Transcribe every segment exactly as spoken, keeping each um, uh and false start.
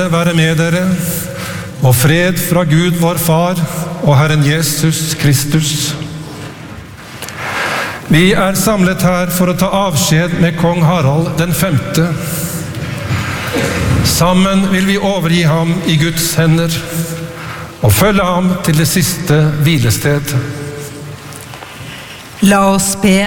være med dere, og fred fra Gud vår Far og Herren Jesus Kristus. Vi er samlet her for å ta avskjed med kong Harald den femte. Sammen vil vi overgi ham i Guds hender, og følge ham til det siste hvilested. La oss be.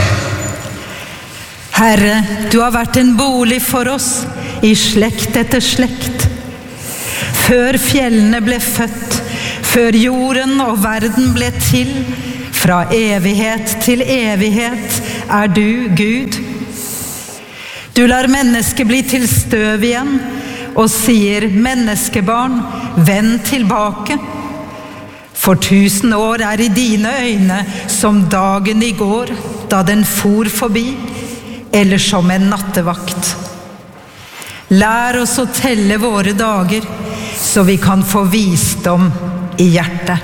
Herre, du har vært en bolig for oss i slekt etter slekt. Før fjellene ble født, før jorden og verden ble til, fra evighet til evighet er du Gud. Du lar mennesket bli til støv igjen, og sier, menneskebarn, vend tilbake. For tusen år er i dine øyne som dagen i går, da den for forbi, eller som en nattevakt. Lær oss å telle våre dager, så vi kan få visdom i hjertet.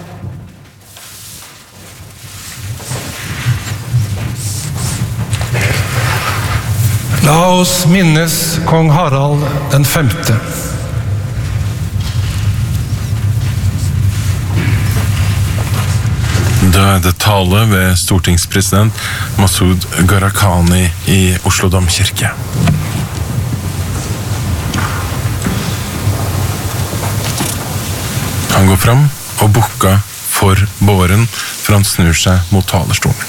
La oss minnes kong Harald den femte. Da er det tale ved stortingspresident Masud Gharahkhani i Oslo Domkirke. Han går fram og bukker for båren, for han snur seg mot talerstolen.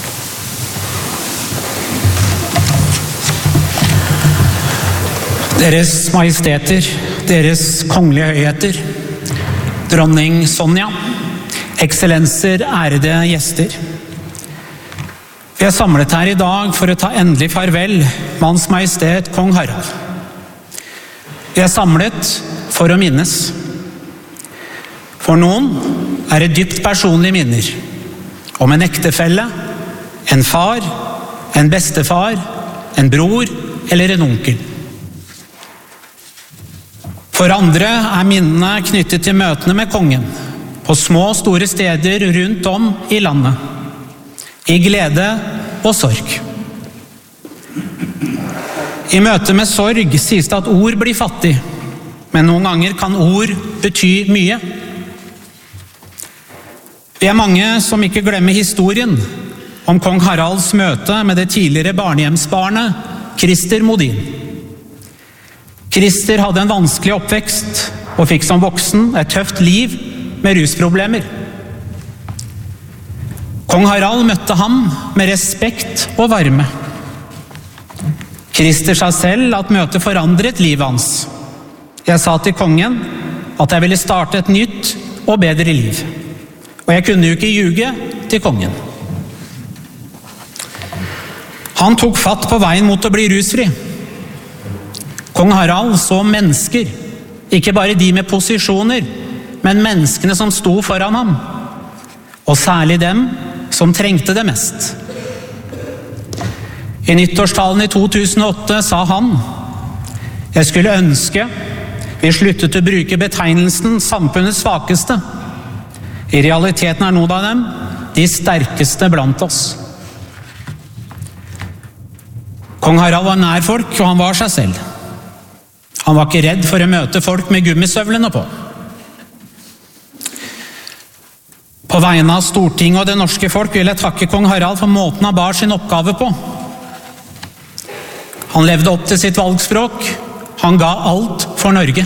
Deres majesteter, deres kongelige høyheter, dronning Sonja, eksellenser, ærede gjester. Vi er samlet her i dag for å ta endelig farvel med Hans Majestet Kong Harald. Vi er samlet for å minnes. For noen er det dypt personlige minner om en ektefelle, en far, en bestefar, en bror eller en onkel. For andre er minnene knyttet til møtene med kongen, på små og store steder rundt om i landet, i glede og sorg. I møte med sorg sies det at ord blir fattig, men noen ganger kan ord bety mye. Vi er mange som ikke glemmer historien om kong Haralds møte med det tidligere barnehjemsbarnet, Christer Modin. Christer hadde en vanskelig oppvekst og fikk som voksen et tøft liv med rusproblemer. Kong Harald møtte ham med respekt og varme. Christer sa selv at møtet forandret livet hans. Jeg sa til kongen at jeg ville starte et nytt og bedre liv. Og jeg kunne jo ikke ljuge til kongen. Han tok fatt på veien mot å bli rusfri. Kong Harald så mennesker, ikke bare de med posisjoner, men menneskene som sto foran ham, og særlig dem som trengte det mest. I nyttårstalen i to tusen og åtte sa han, jeg skulle ønske vi sluttet å bruke betegnelsen samfunnets svakeste. I realiteten er noen av dem de sterkeste blant oss. Kong Harald var nær folk, og han var seg selv. Han var ikke redd for å møte folk med gummisøvlene på. På vegne av Stortinget og det norske folk vil jeg takke kong Harald for måten han bar sin oppgave på. Han levde opp til sitt valgspråk. Han ga alt for Norge.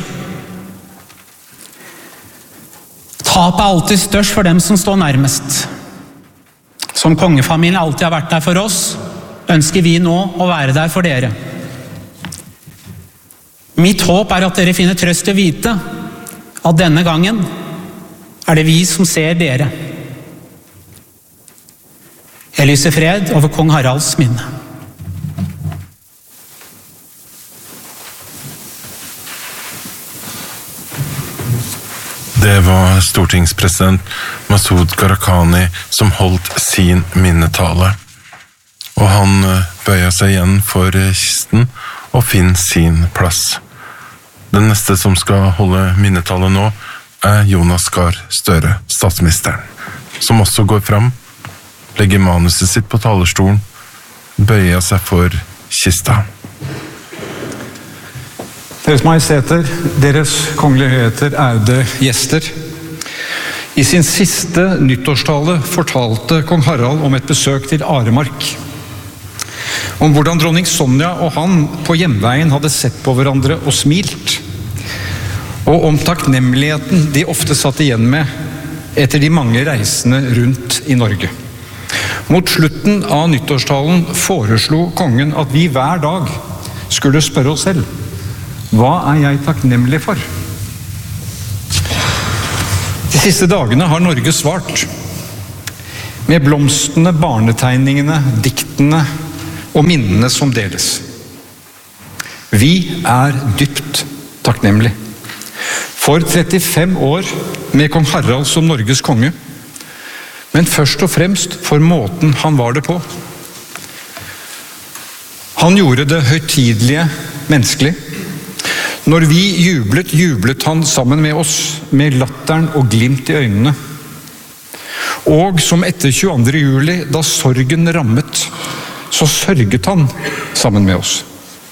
Tapet er alltid størst for dem som står nærmest. Som kongefamilien alltid har vært der for oss, ønsker vi nå å være der for dere. Mitt håp er at dere finner trøst i å vite at denne gangen er det vi som ser dere. Jeg lyser fred over kong Haralds minne. Det var stortingspresident Masud Gharahkhani som holdt sin minnetale. Og han bøyer seg igjen for kisten og finner sin plass. Den neste som skal holde minnetale nå er Jonas Gahr Støre, statsministeren, som også går fram, legger manuset sitt på talerstolen, bøyer seg for kista. Deres Majesteter, Deres Kongelige Høyheter, ærede gjester. I sin siste nyttårstale fortalte kong Harald om et besøk til Aremark. Om hvordan dronning Sonja og han på hjemveien hadde sett på hverandre og smilt. Og om takknemligheten de ofte satt igjen med etter de mange reisene rundt i Norge. Mot slutten av nyttårstalen foreslo kongen at vi hver dag skulle spørre oss selv: hva er jeg takknemlig for? De siste dagene har Norge svart med blomstene, barnetegningene, diktene og minnene som deles. Vi er dypt takknemlig for trettifem år med kong Harald som Norges konge, men først og fremst for måten han var det på. Han gjorde det høytidelige menneskelig. Når vi jublet, jublet han sammen med oss, med latteren og glimt i øynene. Og som etter tjueandre juli, da sorgen rammet, så sørget han sammen med oss.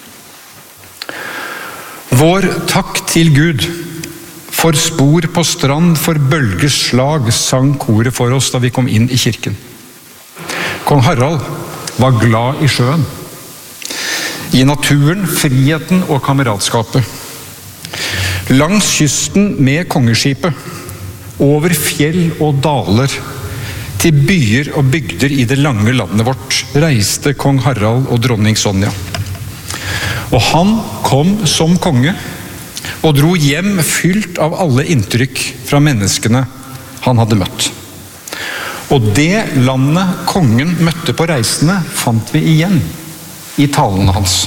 Vår takk til Gud, for spor på strand, for bølgers slag, sang koret for oss da vi kom inn i kirken. Kong Harald var glad i sjøen, i naturen, friheten og kameratskapet. Langs kysten med kongeskipet, over fjell og daler, til byer og bygder i det lange landet vårt, reiste kong Harald og dronning Sonja. Og han kom som konge, og dro hjem fylt av alle inntrykk fra menneskene han hadde møtt. Og det landet kongen møtte på reisene, fant vi igjen i talene hans.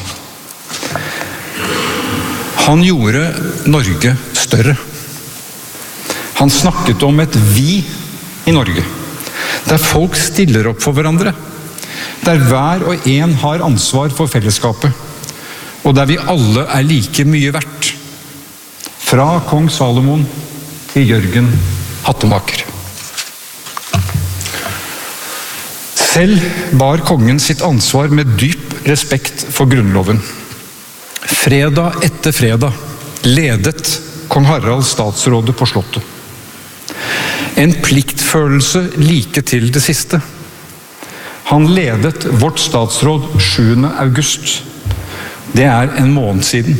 Han gjorde Norge større. Han snakket om et vi i Norge, der folk stiller opp for hverandre, der hver og en har ansvar for fellesskapet, og der vi alle er like mye verdt. Fra kong Salomon til Jørgen Hattemaker. Selv bar kongen sitt ansvar med dyp respekt for grunnloven. Fredag etter fredag ledet kong Harald statsrådet på slottet. En pliktfølelse like til det siste. Han ledet vårt statsråd sjuende august. Det er en måned siden.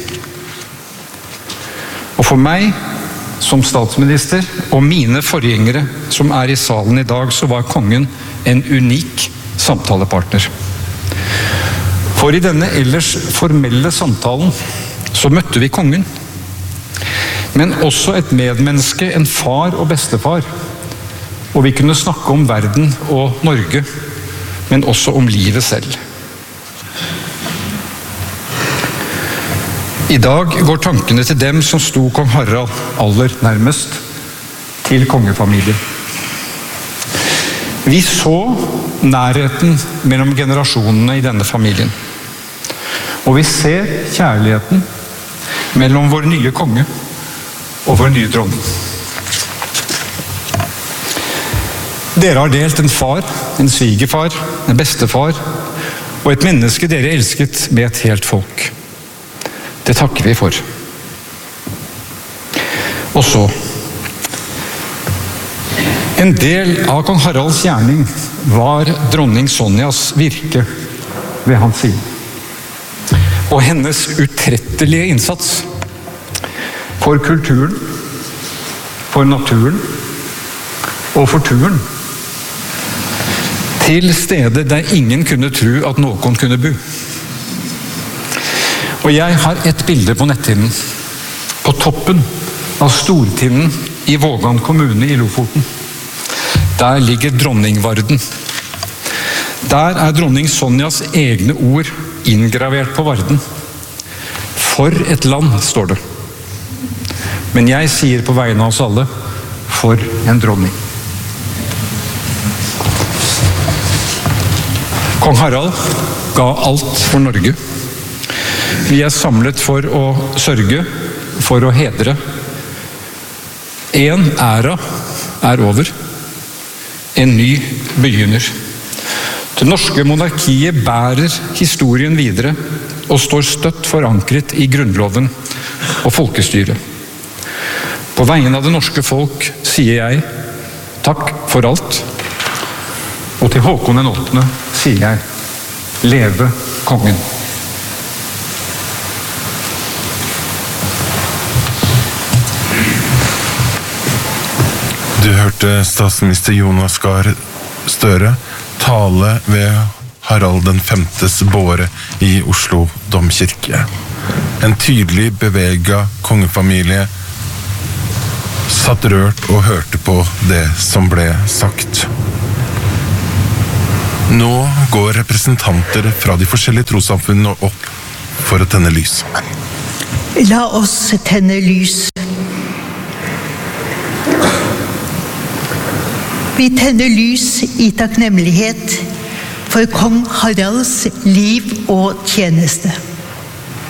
Og for meg, som statsminister, og mine forgjengere som er i salen i dag, så var kongen en unik samtalepartner. For i denne ellers formelle samtalen så møtte vi kongen, men også et medmenneske, en far og bestefar. Og vi kunne snakke om verden og Norge, men også om livet selv. I dag går tankene til dem som sto kong Harald aller nærmest, til kongefamilien. Vi så nærheten mellom generasjonene i denne familien. Og vi ser kjærligheten mellom vår nye konge og vår nye dronning. Dere har delt en far, en svigerfar, en bestefar og et menneske dere elsket med et helt folk. Det takker vi for. Og så, en del av kong Haralds gjerning var dronning Sonjas virke ved hans side. Og hennes utrettelige innsats for kulturen, for naturen og for turen. Til steder der ingen kunne tro at noen kunne bo. Og jeg har et bilde på netthinnen. På toppen av Stortinden i Vågan kommune i Lofoten. Der ligger dronningvarden. Der er dronning Sonjas egne ord inngravert på varden. For et land, står det. Men jeg sier på vegne av oss alle, for en dronning. Kong Harald ga alt for Norge. Vi er samlet for å sørge, for å hedre. En æra er over. En ny begynner. Det norske monarkiet bærer historien videre og står støtt forankret i grunnloven og folkestyre. På vegne av det norske folk sier jeg takk for alt, og til Håkon den åttende sier jeg leve kongen. Du hørte statsminister Jonas Gahr Støre tale ved Harald den femtes båre i Oslo domkirke. En tydelig beveget kongefamilie satt rørt og hørte på det som ble sagt. Nå går representanter fra de forskjellige trossamfunnene opp for å tenne lys. La oss tenne lys. Vi tenner lys i takknemlighet for kong Haralds liv og tjeneste.